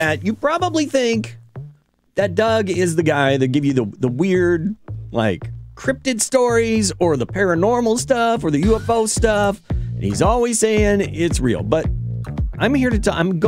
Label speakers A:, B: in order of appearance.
A: You probably think that Doug is the guy that give you the weird, like, cryptid stories or the paranormal stuff or the UFO stuff. And he's always saying it's real. But I'm here to I'm going